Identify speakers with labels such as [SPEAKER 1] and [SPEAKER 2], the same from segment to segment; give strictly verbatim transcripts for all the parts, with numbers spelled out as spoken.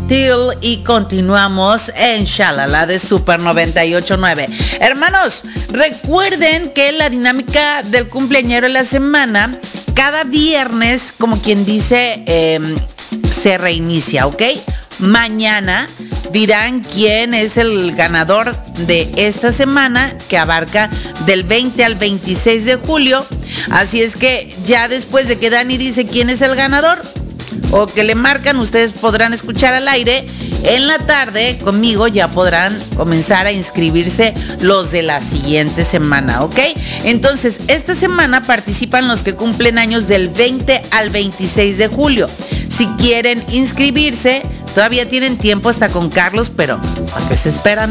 [SPEAKER 1] Till y continuamos en Shalala de Super noventa y ocho punto nueve. Hermanos, recuerden que la dinámica del cumpleañero de la semana, cada viernes, como quien dice, eh, se reinicia, ¿ok? Mañana dirán quién es el ganador de esta semana, que abarca del veinte al veintiséis de julio. Así es que ya después de que Dani dice quién es el ganador, o que le marcan, ustedes podrán escuchar al aire. En la tarde, conmigo, ya podrán comenzar a inscribirse los de la siguiente semana, ¿ok? Entonces, esta semana participan los que cumplen años del veinte al veintiséis de julio. Si quieren inscribirse, todavía tienen tiempo hasta con Carlos, pero ¿a qué se esperan?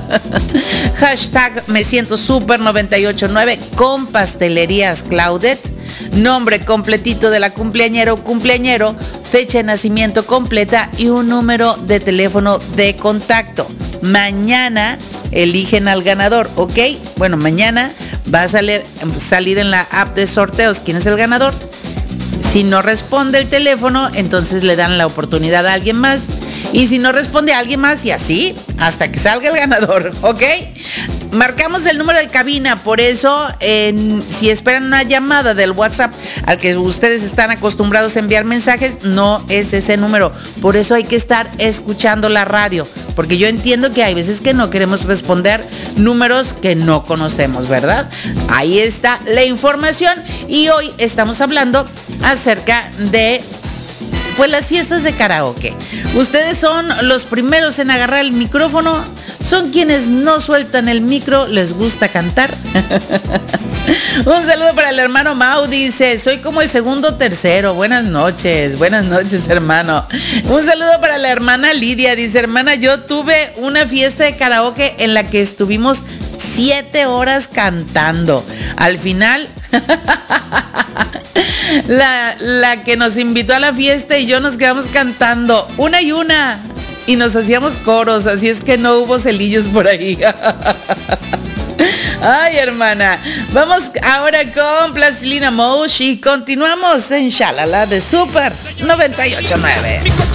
[SPEAKER 1] Hashtag me siento super noventa y ocho punto nueve con Pastelerías Claudet. Nombre completito de la cumpleañera o cumpleañero, fecha de nacimiento completa y un número de teléfono de contacto. Mañana eligen al ganador, ¿ok? Bueno, mañana va a salir, salir en la app de sorteos quién es el ganador. Si no responde el teléfono, entonces le dan la oportunidad a alguien más. Y si no responde a alguien más, y así, hasta que salga el ganador, ¿ok? Marcamos el número de cabina, por eso, eh, si esperan una llamada del WhatsApp al que ustedes están acostumbrados a enviar mensajes, no es ese número. Por eso hay que estar escuchando la radio, porque yo entiendo que hay veces que no queremos responder números que no conocemos, ¿verdad? Ahí está la información y hoy estamos hablando acerca de, pues, las fiestas de karaoke. Ustedes son los primeros en agarrar el micrófono, son quienes no sueltan el micro, les gusta cantar. Un saludo para el hermano Mau, dice, soy como el segundo o tercero. Buenas noches, buenas noches, hermano. Un saludo para la hermana Lidia, dice, hermana, yo tuve una fiesta de karaoke en la que estuvimos siete horas cantando. Al final, la, la que nos invitó a la fiesta y yo nos quedamos cantando una y una y nos hacíamos coros, así es que no hubo celillos por ahí. Ay, hermana, vamos ahora con Plastilina Mosh y continuamos en Shalala de Super noventa y ocho punto nueve.